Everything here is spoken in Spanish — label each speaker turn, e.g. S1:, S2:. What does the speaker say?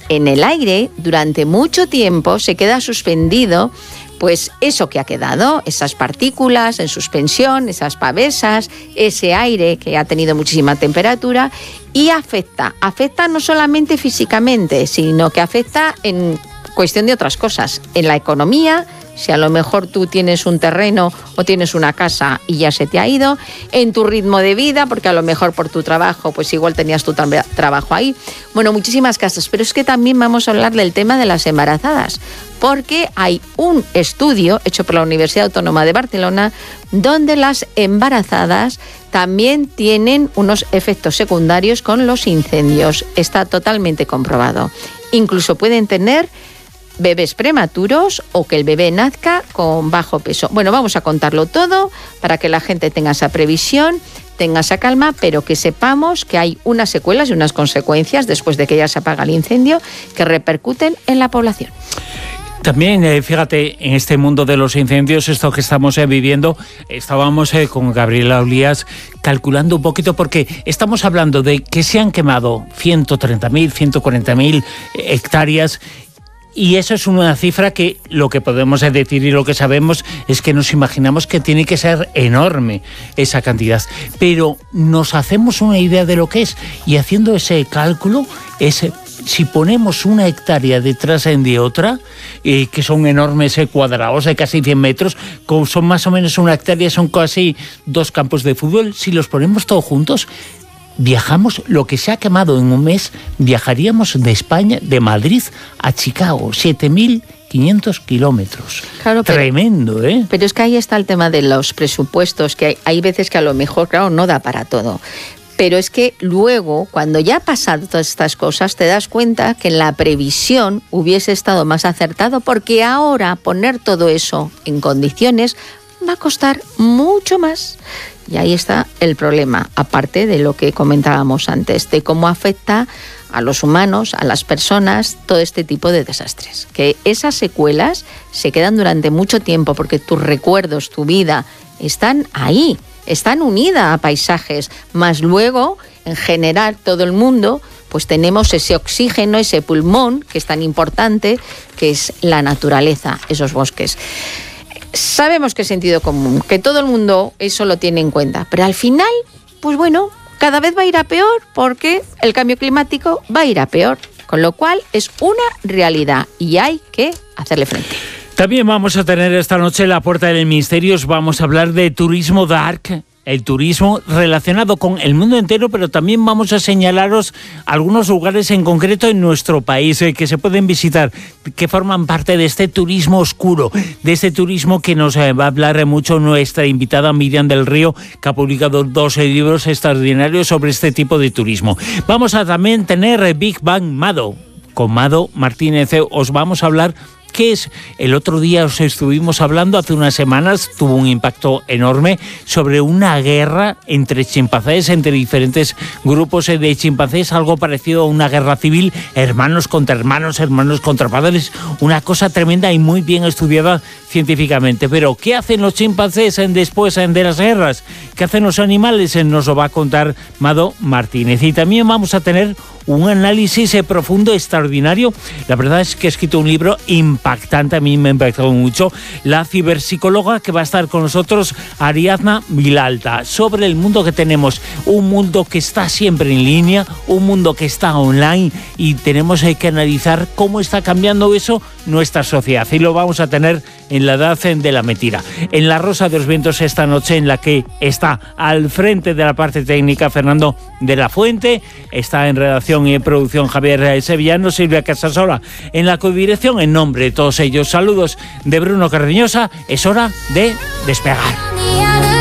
S1: en el aire durante mucho tiempo se queda suspendido pues eso que ha quedado, esas partículas en suspensión, esas pavesas, ese aire que ha tenido muchísima temperatura y afecta no solamente físicamente, sino que afecta en cuestión de otras cosas, en la economía. Si a lo mejor tú tienes un terreno o tienes una casa y ya se te ha ido, en tu ritmo de vida, porque a lo mejor por tu trabajo, pues igual tenías tu trabajo ahí. Bueno, muchísimas cosas, pero es que también vamos a hablar del tema de las embarazadas, porque hay un estudio hecho por la Universidad Autónoma de Barcelona donde las embarazadas también tienen unos efectos secundarios con los incendios. Está totalmente comprobado. Incluso pueden tener bebés prematuros o que el bebé nazca con bajo peso. Bueno, vamos a contarlo todo para que la gente tenga esa previsión, tenga esa calma, pero que sepamos que hay unas secuelas y unas consecuencias después de que ya se apaga el incendio que repercuten en la población.
S2: También, fíjate, en este mundo de los incendios, esto que estamos viviendo, estábamos con Gabriela Olías calculando un poquito, porque estamos hablando de que se han quemado 130.000, 140.000 hectáreas. Y eso es una cifra que lo que podemos decir y lo que sabemos es que nos imaginamos que tiene que ser enorme esa cantidad. Pero nos hacemos una idea de lo que es, y haciendo ese cálculo, si ponemos una hectárea detrás de otra, que son enormes cuadrados de casi 100 metros, son más o menos una hectárea, son casi 2 campos de fútbol, si los ponemos todos juntos, viajamos, lo que se ha quemado en un mes, viajaríamos de España, de Madrid a Chicago, 7.500 kilómetros. Claro, tremendo, ¿eh?
S1: Pero es que ahí está el tema de los presupuestos, que hay veces que a lo mejor, claro, no da para todo. Pero es que luego, cuando ya ha pasado todas estas cosas, te das cuenta que en la previsión hubiese estado más acertado, porque ahora poner todo eso en condiciones va a costar mucho más. Y ahí está el problema, aparte de lo que comentábamos antes, de cómo afecta a los humanos, a las personas, todo este tipo de desastres. Que esas secuelas se quedan durante mucho tiempo porque tus recuerdos, tu vida, están ahí, están unidas a paisajes, más luego, en general, todo el mundo, pues tenemos ese oxígeno, ese pulmón, que es tan importante, que es la naturaleza, esos bosques. Sabemos que es sentido común, que todo el mundo eso lo tiene en cuenta, pero al final, pues bueno, cada vez va a ir a peor porque el cambio climático va a ir a peor, con lo cual es una realidad y hay que hacerle frente.
S2: También vamos a tener esta noche en La Puerta del Misterio, vamos a hablar de turismo dark, el turismo relacionado con el mundo entero, pero también vamos a señalaros algunos lugares en concreto en nuestro país que se pueden visitar, que forman parte de este turismo oscuro, de este turismo que nos va a hablar mucho nuestra invitada Miriam del Río, que ha publicado 2 libros extraordinarios sobre este tipo de turismo. Vamos a también tener Big Bang Mado. Con Mado Martínez os vamos a hablar. ¿Qué es? El otro día os estuvimos hablando, hace unas semanas, tuvo un impacto enorme, sobre una guerra entre chimpancés, entre diferentes grupos de chimpancés, algo parecido a una guerra civil, hermanos contra padres, una cosa tremenda y muy bien estudiada científicamente. Pero, ¿qué hacen los chimpancés después de las guerras? ¿Qué hacen los animales? Nos lo va a contar Mado Martínez. Y también vamos a tener un análisis profundo, extraordinario. La verdad es que he escrito un libro impactante, a mí me ha impactado mucho. La ciberpsicóloga que va a estar con nosotros, Ariadna Vilalta, sobre el mundo que tenemos, un mundo que está siempre en línea, un mundo que está online, y tenemos que analizar cómo está cambiando eso nuestra sociedad. Y lo vamos a tener en La Edad de la Mentira. En La Rosa de los Vientos esta noche, en la que está al frente de la parte técnica Fernando de la Fuente, está en redacción y en producción Javier Sevillano, Silvia Casasola en la codirección. En nombre de todos ellos, saludos de Bruno Cardeñosa. Es hora de despegar.